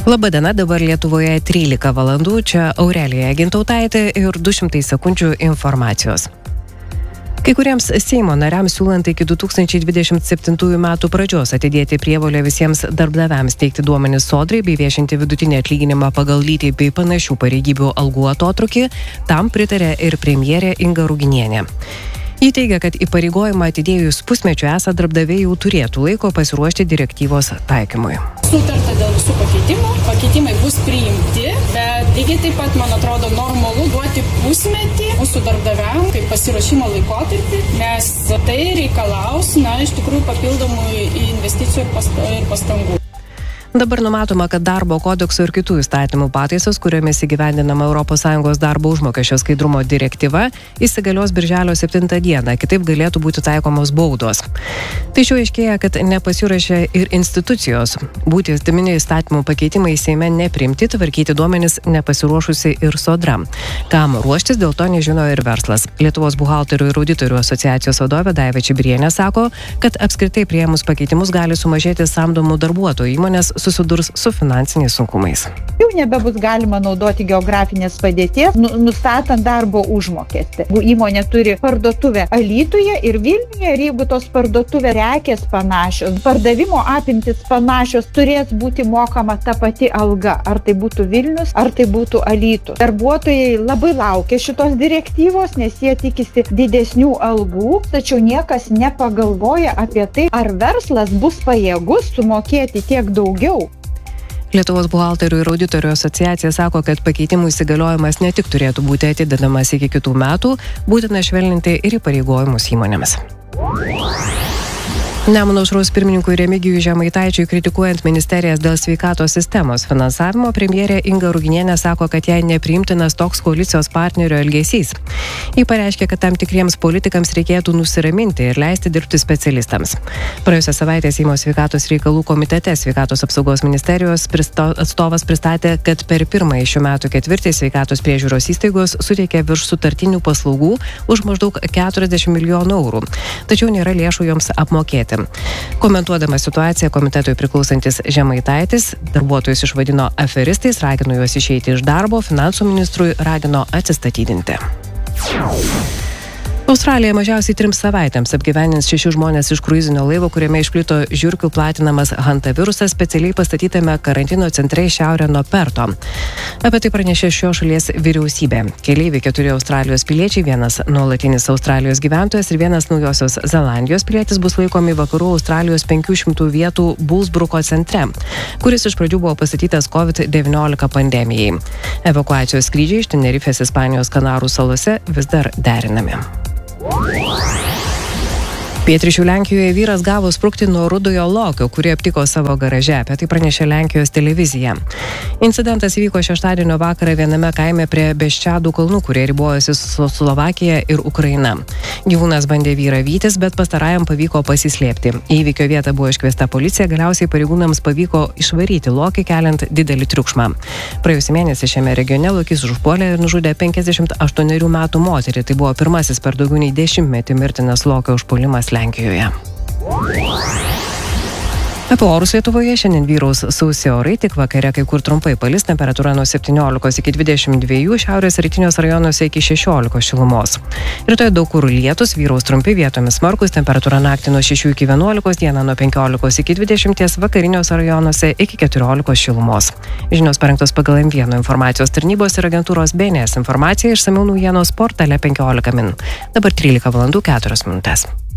Labadiena, dabar Lietuvoje 13 valandų, čia Aurelija Gintautaitė ir 200 sekundžių informacijos. Kai kuriems Seimo nariams siūlant iki 2027 metų pradžios atidėti prievolę visiems darbdaviams teikti duomenis Sodrai bei viešinti vidutinį atlyginimą pagal lytį bei panašių pareigybių algų atotrukį, tam pritarė ir premjerė Inga Ruginienė. Ji teigia, kad įpareigojimą atidėjus pusmečio esą darbdaviai jau turėtų laiko pasiruošti direktyvos taikymui. Sutarta dėl visų pakeitimų, pakeitimai bus priimti, bet lygiai taip pat, man atrodo, normalu duoti pusmetį mūsų darbdaviam kaip pasiruošimo laikotarpį, nes tai reikalaus, iš tikrųjų papildomų investicijų ir pastangų. Dabar numatoma, kad darbo kodekso ir kitų įstatymų pataisos, kuriomis įgyvendinama ES darbo užmokesčio skaidrumo direktyva, įsigalios birželio 7 dieną, kitaip galėtų būti taikomos baudos. Tačiau aiškėja, kad nepasiruošė ir institucijos. Būti įstatyminių įstatymų pakeitimai Seime neprimti, tvarkyti duomenis nepasiruošusi ir Sodra. Kam ruoštis, dėl to nežino ir verslas. Lietuvos buhalterių ir auditorių asociacijos vadovė Daiva Čibrienė sako, kad apskritai priėmus pakeitimus gali sumažėti samdomų darbuotojų, įmonės susidurs su finansiniais sunkumais. Jau nebebus galima naudoti geografinės padėties, nustatant darbo užmokestį. Jeigu įmonė turi parduotuvę Alytuje ir Vilniuje, ir jeigu tos parduotuvės prekės panašios, pardavimo apimtis panašios, turės būti mokama ta pati alga. Ar tai būtų Vilnius, ar tai būtų Alytus. Darbuotojai labai laukia šitos direktyvos, nes jie tikisi didesnių algų, tačiau niekas nepagalvoja apie tai, ar verslas bus pajėgus sumokėti tiek daugiau. Lietuvos buhalterių ir auditorių asociacija sako, kad pakeitimų įsigaliojimas ne tik turėtų būti atidedamas iki kitų metų, būtina švelninti ir įpareigojimus įmonėms. Nemuno aušros pirmininkui Remigijui Žemaitaičiui kritikuojant ministerijas dėl sveikatos sistemos finansavimo, premjerė Inga Ruginienė sako, kad jai nepriimtinas toks koalicijos partnerio elgesys. Ji pareiškė, kad tam tikriems politikams reikėtų nusiraminti ir leisti dirbti specialistams. Praėjusią savaitę Seimo sveikatos reikalų komitete sveikatos apsaugos ministerijos atstovas pristatė, kad per pirmąjį šių metų ketvirtį sveikatos priežiūros įstaigos suteikė virš sutartinių paslaugų už maždaug 40 milijonų eurų. Tačiau nėra lėšų joms apmokėti. Komentuodama situaciją, komitetui priklausantis Žemaitaitis darbuotojus išvadino aferistais, ragino juos išeiti iš darbo, finansų ministrui ragino atsistatydinti. Australija mažiausiai 3 savaitėms apgyvendins 6 žmonės iš kruizinio laivo, kuriame išplito žiurkių platinamas hantavirusas specialiai pastatytame karantino centre į šiaurę nuo Perto. Apie tai pranešė šios šalies vyriausybė. Keleiviai 4 Australijos piliečiai, 1 nuolatinis Australijos gyventojas ir 1 Naujosios Zelandijos pilietis bus laikomi vakarų Australijos 500 vietų Bullsbruko centre, kuris iš pradžių buvo pastatytas COVID-19 pandemijai. Evakuacijos skrydžiai iš Tenerifės Ispanijos Kanarų salose vis dar derinami. Pietryčių Lenkijoje vyras gavo sprukti nuo rudojo lokio, kurį aptiko savo garaže. Apie tai pranešė Lenkijos televizija. Incidentas įvyko šeštadienio vakarą viename kaime prie Beščiadų kalnų, kurie ribojasi su Slovakija ir Ukraina. Gyvūnas bandė vyrą vytis, bet pastarajam pavyko pasislėpti. Į įvykio vietą buvo iškviesta policija, galiausiai pareigūnams pavyko išvaryti lokį, keliant didelį triukšmą. Praėjusį mėnesį šiame regione lokys užpuolė ir nužudė 58 metų moterį. Tai buvo pirmasis per daugiau nei 10 mirtinas lokio užpuolimas Lenkijoje. Apie orus Lietuvoje šiandien vyraus sausi orai, tik vakare kai kur trumpai palis, temperatūra nuo 17 iki 22, šiaurės rytiniuose rajonuose iki 16 šilumos. Rytoj daug kur lietus, vyraus trumpi, vietomis smarkus, temperatūra naktį nuo 6 iki 11, dieną nuo 15 iki 20, vakariniuose rajonuose iki 14 šilumos. Žinios parengtos pagal M1 informacijos tarnybos ir agentūros BNS informacija, išsamiau naujienos portale 15 min. Dabar 13 valandų 4 minutės.